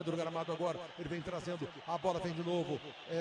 do gramado agora, ele vem trazendo, a bola vem de novo,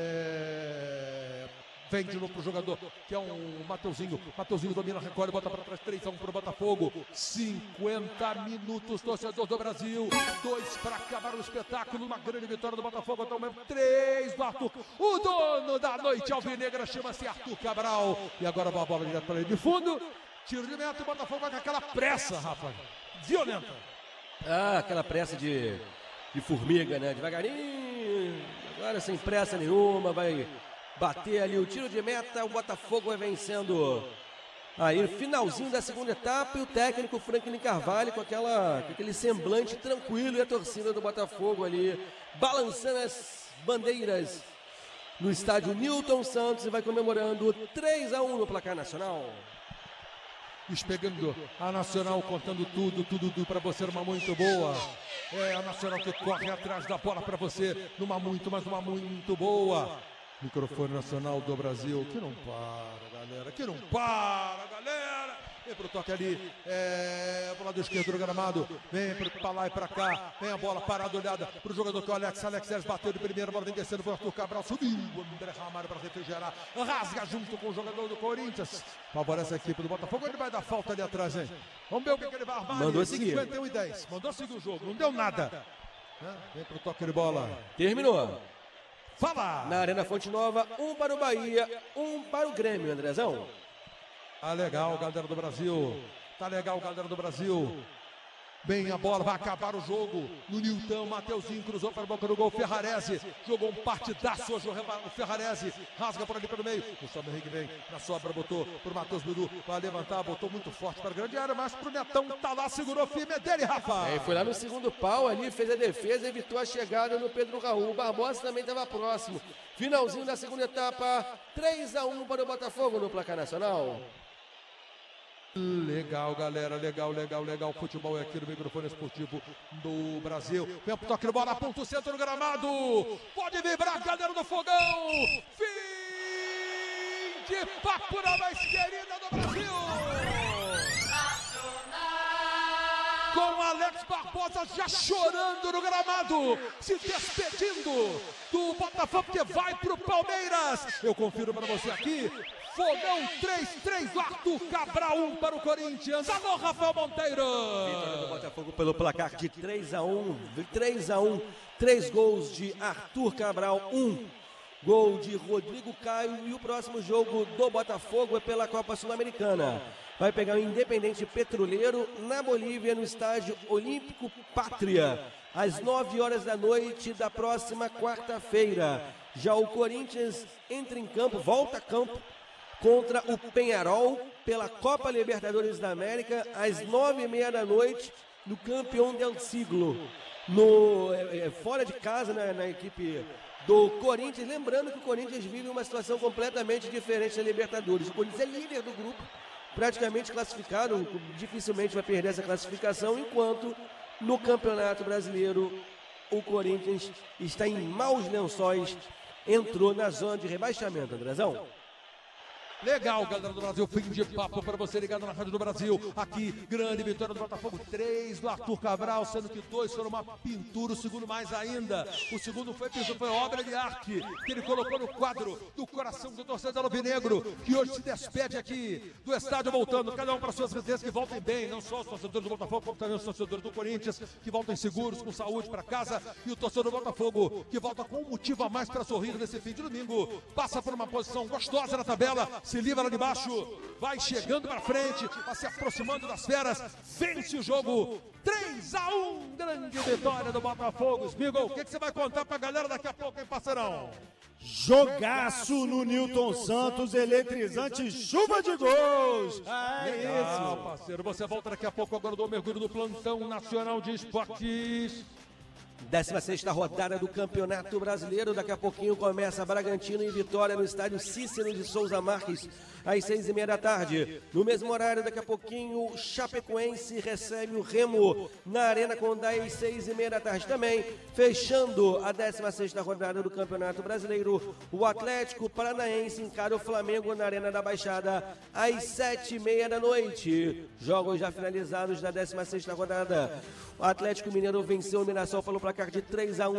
vem de novo pro jogador, que é um Mateuzinho domina, recolhe, bota para trás, 3-1 pro Botafogo, 50 minutos, torcedor do Brasil, 2 para acabar o espetáculo, uma grande vitória do Botafogo, até o momento, 3 do Arthur, o dono da noite alvinegra chama-se Arthur Cabral, e agora vai a bola direto para ele de fundo, tiro de meta, o Botafogo vai com aquela pressa, Rafa, violenta. Aquela pressa de formiga, né? Devagarinho, agora sem pressa nenhuma, vai bater ali o tiro de meta, o Botafogo vai vencendo aí no finalzinho da segunda etapa e o técnico Franklin Carvalho com aquele semblante tranquilo e a torcida do Botafogo ali balançando as bandeiras no estádio Newton Santos e vai comemorando 3-1 no placar nacional. Espelhando a Nacional, contando tudo para você numa muito boa. É a Nacional que corre atrás da bola para você numa muito boa. Microfone Nacional do Brasil, que não para, galera, vem pro toque ali, pro lado esquerdo do gramado, vem pra lá e pra cá, vem a bola parada, olhada pro jogador que é o Alex Sérgio bateu de primeira, bola vem descendo pro Arthur Cabral, subiu, o André Ramalho para refrigerar, rasga junto com o jogador do Corinthians, favorece a equipe do Botafogo, ele vai dar falta ali atrás, hein? Vamos ver o que ele vai armar. Mandou seguir. 51-10, mandou seguir o jogo, não deu nada, vem pro toque de bola. Terminou. Fala! Na Arena Fonte Nova, 1 para o Bahia, 1 para o Grêmio, Andrezão. Tá legal, galera do Brasil. Tá legal, galera do Brasil. Bem a bola, vai acabar o jogo. No Nilton, Mateuzinho cruzou para a boca do gol. Ferrarese jogou um partidaço hoje. O Ferrarese rasga por ali pelo meio. O Gustavo Henrique vem na sobra, botou pro Matheus Bidu. Vai levantar, botou muito forte para a grande área, mas pro Netão tá lá, segurou firme. É dele, Rafa. Foi lá no segundo pau ali, fez a defesa, evitou a chegada no Pedro Raul. O Barbosa também estava próximo. Finalzinho da segunda etapa, 3-1 para o Botafogo no placar nacional. Legal, galera, legal. Futebol é aqui no microfone esportivo do Brasil. Vem pro toque de bola, ponto centro do gramado. Pode vibrar, galera do Fogão. Fim de papo na mais querida do Brasil. Com Alex Barbosa já chorando no gramado, se despedindo do Botafogo que vai pro Palmeiras. Eu confiro para você aqui. Fogão 3-3, Arthur Cabral 1 para o Corinthians. Alô, Rafael Monteiro. Vitória do Botafogo pelo placar de 3-1. 3 gols de Arthur Cabral, 1 gol de Rodrigo Caio. E o próximo jogo do Botafogo é pela Copa Sul-Americana. Vai pegar o Independente Petroleiro na Bolívia, no estádio Olímpico Pátria, às 9 horas da noite da próxima quarta-feira. Já o Corinthians entra em campo, volta a campo, contra o Peñarol pela Copa Libertadores da América, às 9h30 da noite, no Campeão del Siglo, fora de casa, na equipe do Corinthians. Lembrando que o Corinthians vive uma situação completamente diferente da Libertadores. O Corinthians é líder do grupo, praticamente classificado, dificilmente vai perder essa classificação, enquanto no Campeonato Brasileiro o Corinthians está em maus lençóis, entrou na zona de rebaixamento, Andrezão. Legal, galera do Brasil, fim de papo para você ligado na Rádio do Brasil. Aqui, grande vitória do Botafogo, 3 do Arthur Cabral, sendo que 2 foram uma pintura, o segundo mais ainda. O segundo foi obra de arte, que ele colocou no quadro do coração do torcedor alvinegro, que hoje se despede aqui do estádio, voltando, cada um para suas residências, que voltem bem, não só os torcedores do Botafogo, como também os torcedores do Corinthians, que voltem seguros, com saúde para casa, e o torcedor do Botafogo, que volta com um motivo a mais para sorrir nesse fim de domingo, passa por uma posição gostosa na tabela, se livra lá de baixo, vai chegando para frente, vai se aproximando das feras, vence o jogo, 3-1, grande vitória do Botafogo. Smigol, o que você vai contar pra galera daqui a pouco, hein, parceirão? Jogaço no Newton Santos, eletrizante, chuva de gols. Legal, isso, parceiro. Você volta daqui a pouco, agora do mergulho do Plantão Nacional de Esportes. 16ª rodada do Campeonato Brasileiro. Daqui a pouquinho começa Bragantino e Vitória no estádio Cícero de Souza Marques, às 6h30 da tarde. No mesmo horário, daqui a pouquinho, Chapecoense recebe o Remo na Arena Condá às 6h30 da tarde também. Fechando a 16ª rodada do Campeonato Brasileiro, o Atlético Paranaense encara o Flamengo na Arena da Baixada às 7h30 da noite. Jogos já finalizados da 16ª rodada. O Atlético Mineiro venceu o Mirassol pelo placar placar de 3-1.